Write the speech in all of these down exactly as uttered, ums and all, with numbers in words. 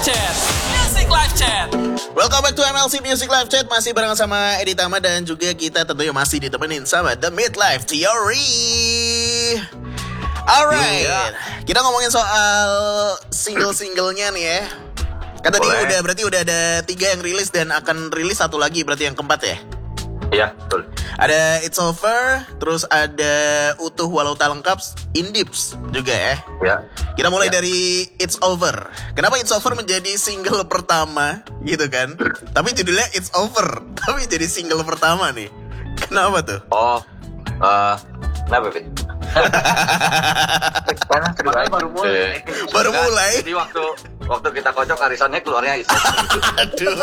Chat, Music Live Chat. Welcome back to M L C Music Live Chat. Masih bareng sama Edi Tama dan juga kita tentunya masih ditemenin sama The Midlife Theory. Alright, yeah. Kita ngomongin soal single-singlenya nih ya. Kan tadi udah berarti udah ada tiga yang rilis dan akan rilis satu lagi berarti yang keempat ya? Iya, betul. Ada It's Over, terus ada Utuh Walau Tak Lengkap, Indips juga ya. Ya. Kita mulai ya. dari It's Over. Kenapa It's Over menjadi single pertama gitu kan? Tapi judulnya It's Over, tapi jadi single pertama nih. Kenapa tuh? Oh, uh, kenapa Fit? Karena Makanya baru mulai. Baru mulai. Jadi waktu waktu kita kocok arisannya keluarnya It's Over. Aduh.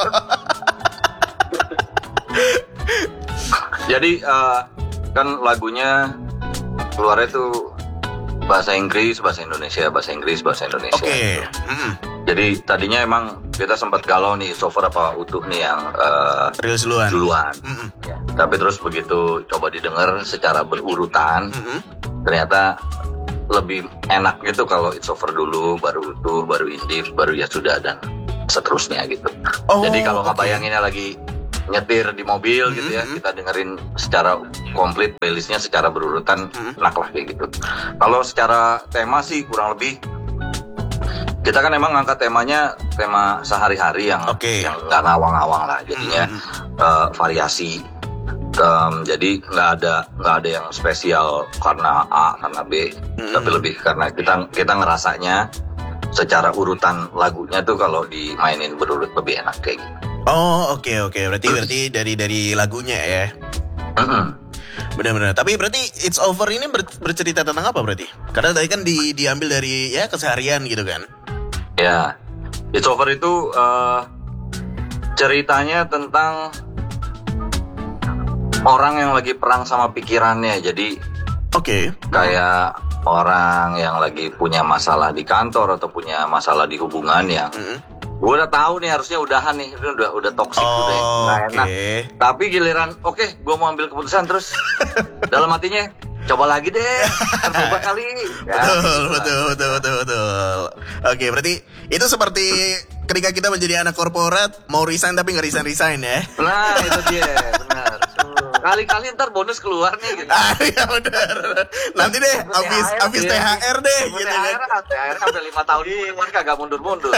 Jadi uh, kan lagunya keluarnya tuh bahasa Inggris, bahasa Indonesia, bahasa Inggris, bahasa Indonesia. Oke. Okay. Mm. Jadi tadinya emang kita sempat galau nih, It's Over apa Utuh nih yang uh, rilis duluan. duluan. Mm-mm. Ya. Tapi terus begitu coba didengar secara berurutan, Mm-mm. ternyata lebih enak gitu kalau It's Over dulu, baru Utuh, baru Indips, baru Ya Sudah dan seterusnya gitu. Oh, Jadi kalau okay. ngebayanginnya lagi nyetir di mobil mm-hmm. gitu ya, kita dengerin secara komplit playlistnya secara berurutan, mm-hmm. enak lah kayak gitu. Kalau secara tema sih kurang lebih kita kan emang ngangkat temanya tema sehari-hari yang okay. yang nggak ngawang-ngawang lah, jadinya mm-hmm. uh, variasi. Um, jadi nggak ada nggak ada yang spesial karena A karena B, mm-hmm. tapi lebih karena kita kita ngerasanya secara urutan lagunya tuh kalau dimainin berurut lebih enak kayak gitu. Oh oke okay, oke okay. berarti berarti dari dari lagunya ya. Mm-hmm. Benar-benar. Tapi berarti It's Over ini ber, bercerita tentang apa berarti? Karena tadi kan di, diambil dari ya keseharian gitu kan? Ya, It's Over itu uh, ceritanya tentang orang yang lagi perang sama pikirannya. Jadi oke okay. kayak orang yang lagi punya masalah di kantor atau punya masalah di hubungan yang mm-hmm. gue udah tahu nih harusnya udahan nih, udah udah toksik oh, udah nggak okay. enak. Tapi giliran, oke, okay, gue mau ambil keputusan terus dalam hatinya coba lagi deh, coba kali. Ya, betul, gitu betul, betul, betul, betul. Oke, okay, berarti itu seperti ketika kita menjadi anak korporat mau resign tapi nggak resign resign ya? Nah itu dia, benar. Kali-kali ntar bonus keluar nih gitu. Ah iya benar. Nanti deh habis habis T H R deh gitu kan. T H R T H R sampai lima tahun keluar kagak mundur-mundur.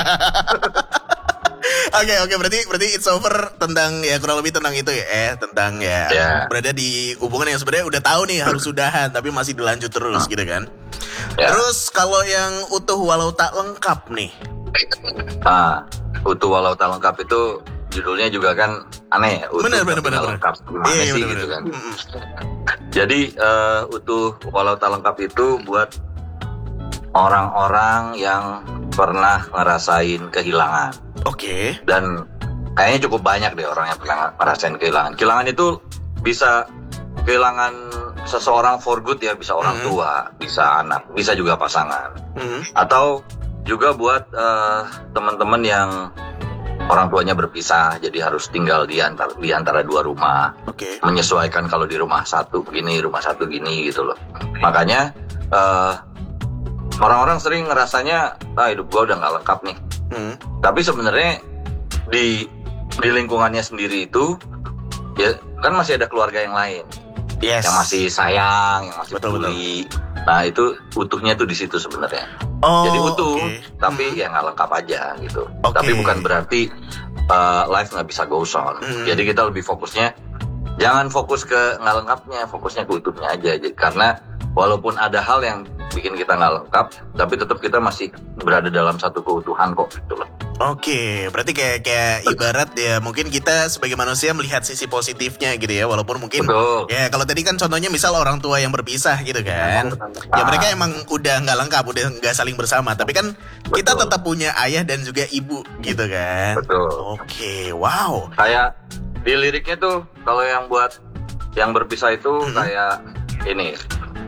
Oke oke berarti berarti It's Over tentang ya kurang lebih tentang itu ya eh tentang ya yeah. berada di hubungan yang sebenarnya udah tahu nih harus sudahan tapi masih dilanjut terus gitu kan. Yeah. Terus kalau yang Utuh Walau Tak Lengkap nih. Ah, Utuh Walau Tak Lengkap itu judulnya juga kan aneh ya, utuh bener, bener, bener, lengkap gimana iya, sih bener, gitu bener. kan. Jadi uh, Utuh Walau Tak Lengkap itu buat orang-orang yang pernah ngerasain kehilangan. Oke. Okay. Dan kayaknya cukup banyak deh orang yang pernah ngerasain kehilangan. Kehilangan itu bisa kehilangan seseorang for good ya, bisa orang mm-hmm. tua, bisa anak, bisa juga pasangan. Mm-hmm. Atau juga buat uh, teman-teman yang orang tuanya berpisah, jadi harus tinggal di antara, di antara dua rumah. Okay. Menyesuaikan kalau di rumah satu gini, rumah satu gini gitu loh. Makanya uh, orang-orang sering ngerasanya, ah hidup gue udah gak lengkap nih. Hmm. Tapi sebenarnya di di lingkungannya sendiri itu, ya kan masih ada keluarga yang lain. Yes. Yang masih sayang, yang masih betul, peduli. Nah itu utuhnya tuh di situ sebenarnya. Oh, jadi utuh, okay. tapi hmm. ya nggak lengkap aja gitu. Okay. Tapi bukan berarti uh, life nggak bisa go on. Hmm. Jadi kita lebih fokusnya, jangan fokus ke nggak lengkapnya, fokusnya ke utuhnya aja. Jadi, karena walaupun ada hal yang bikin kita nggak lengkap, tapi tetap kita masih berada dalam satu keutuhan kok gitu loh. Oke, berarti kayak kayak ibarat ya mungkin kita sebagai manusia melihat sisi positifnya gitu ya, walaupun mungkin betul. Ya kalau tadi kan contohnya misal orang tua yang berpisah gitu kan, ya mereka emang udah nggak lengkap, udah nggak saling bersama, tapi kan betul. Kita tetap punya ayah dan juga ibu gitu kan. Betul. Oke, wow. Kayak di liriknya tuh kalau yang buat yang berpisah itu hmm. kayak ini,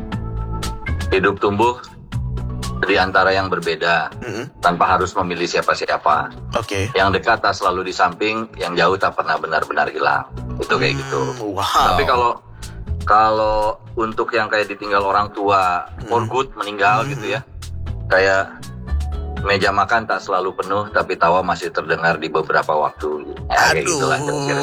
hidup tumbuh di antara yang berbeda, mm-hmm. tanpa harus memilih siapa-siapa. Oke. Okay. Yang dekat tak selalu di samping, yang jauh tak pernah benar-benar hilang. Itu kayak mm, gitu. Wow. Tapi kalau kalau untuk yang kayak ditinggal orang tua, mm. for good meninggal mm-hmm. gitu ya, kayak meja makan tak selalu penuh, tapi tawa masih terdengar di beberapa waktu. Ya, kayak Aduh. gitulah kira-kira.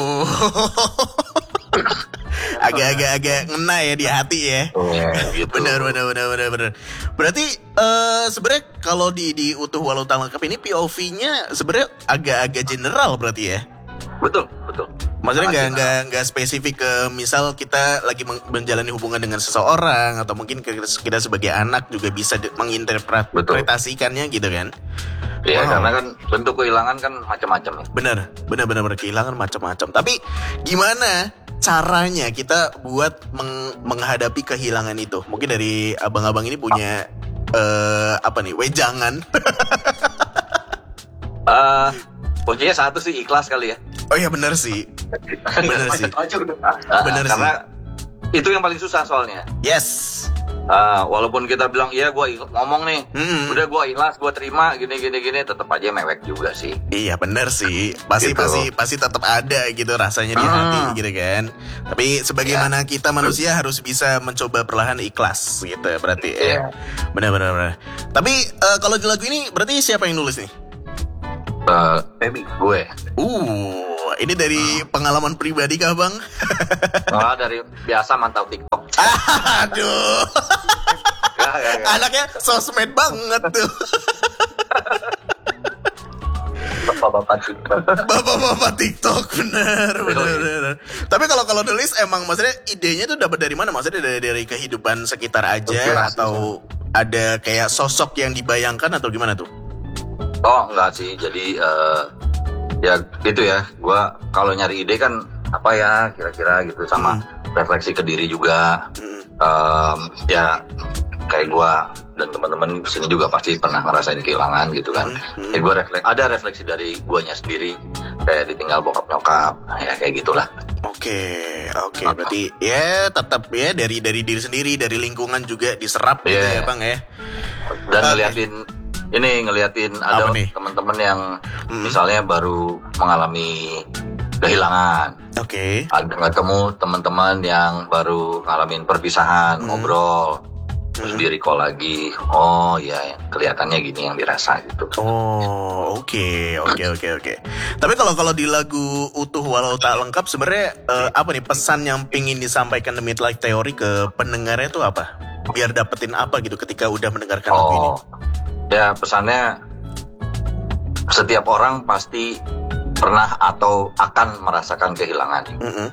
Agak-agak agak ngena ya di hati ya. Oh, ya, gitu. Benar, benar, benar, benar, benar. Berarti eh sebenarnya kalau di di utuh walau tak lengkap ini P O V-nya sebenarnya agak-agak general berarti ya. Betul, betul. Maksudnya nggak Sangat nggak nggak spesifik ke misal kita lagi meng- menjalani hubungan dengan seseorang atau mungkin kita, kita sebagai anak juga bisa de- menginterpretasikannya gitu kan? Iya, Wow. karena kan bentuk kehilangan kan macam-macam ya. Bener, bener, bener, bener kehilangan macam-macam. Tapi gimana caranya kita buat meng- menghadapi kehilangan itu? Mungkin dari abang-abang ini punya eh apa nih, wejangan? Eh, kuncinya satu sih, ikhlas kali ya. Oh iya bener sih, bener sih, Ah, Bener sih. karena itu yang paling susah soalnya. yes. Ah, walaupun kita bilang iya gue ngomong nih, Hmm. udah gue ikhlas, gue terima gini gini gini, tetap aja mewek juga sih. Iya bener sih, pasti Gitu. pasti pasti tetap ada gitu rasanya di Hmm. hati gitu kan. Tapi sebagaimana kita manusia harus bisa mencoba perlahan ikhlas gitu berarti ya. Iya. Benar-benar. benar. Tapi eh, kalau di lagu ini berarti siapa yang nulis nih? Eh, baby, gue. Uh, ini dari pengalaman pribadi kah bang? Nah, dari biasa mantau TikTok. Aduh, Ya, ya, ya. anaknya sosmed banget tuh. Bapak-bapak TikTok. Bapak-bapak TikTok bener, bener, Betul. bener. Tapi kalau kalau nulis emang maksudnya idenya tuh dapat dari mana? Maksudnya dari dari kehidupan sekitar aja Inspirasi. atau ada kayak sosok yang dibayangkan atau gimana tuh? Oh enggak sih, jadi eh, ya gitu ya. Gua kalau nyari ide kan apa ya kira-kira gitu sama refleksi ke diri juga. Hmm. Em, ya kayak gua dan teman-teman di sini juga pasti pernah ngerasain kehilangan gitu kan. Hmm. Ya gua refleks, ada refleksi dari guanya sendiri, kayak ditinggal bokap nyokap, nah, ya kayak gitulah. Oke, oke. Berarti ya tetap ya dari dari diri sendiri, dari lingkungan juga diserap gitu Iya. ya bang ya. Dan Oke. ngeliatin ini ngeliatin ada Apa nih? teman-teman yang Hmm. misalnya baru mengalami kehilangan. Oke. Ada ketemu teman-teman yang baru ngalamin perpisahan, Hmm. ngobrol, terus Hmm. di recall lagi. Oh ya, kelihatannya gini yang dirasa gitu. Oh, oke, oke, oke, oke. Tapi kalau kalau di lagu utuh walau tak lengkap sebenarnya eh, apa nih pesan yang pingin disampaikan The Midlife Theory ke pendengarnya tuh apa? Biar dapetin apa gitu ketika udah mendengarkan lagu ini? Oh, ya pesannya setiap orang pasti pernah atau akan merasakan kehilangan. Mm-mm.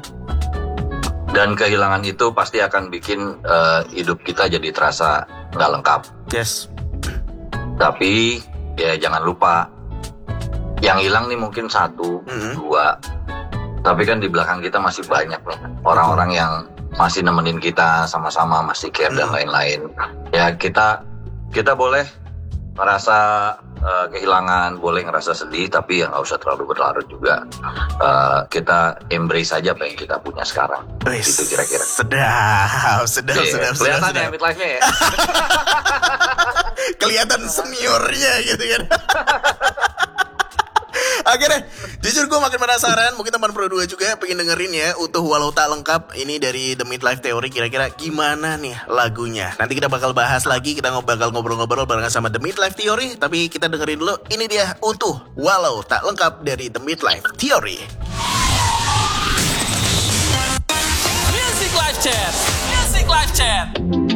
Dan kehilangan itu pasti akan bikin eh, hidup kita jadi terasa nggak lengkap. Yes. Tapi ya jangan lupa, yang hilang nih mungkin satu, Mhm. dua. Tapi kan di belakang kita masih banyak nih orang-orang yang masih nemenin kita sama-sama, masih care dan Mhm. lain-lain. Ya kita kita boleh merasa eh, kehilangan, boleh ngerasa sedih, tapi ya nggak usah terlalu berlarut juga. Eh, kita embrace aja apa yang kita punya sekarang. Wis, Itu kira-kira. Sedap, sedap, Iya, sedap, sedap, kelihatan ya sedap. midlife-nya ya. Kelihatan seniornya gitu kan. Akhirnya, jujur gue makin penasaran. Mungkin teman Pro dua juga pengen dengerin ya utuh walau tak lengkap ini dari The Midlife Theory. Kira-kira gimana nih lagunya? Nanti kita bakal bahas lagi. Kita ngob- bakal ngobrol-ngobrol barengan sama The Midlife Theory. Tapi kita dengerin dulu. Ini dia utuh walau tak lengkap dari The Midlife Theory. Music Live Chat. Music Live Chat.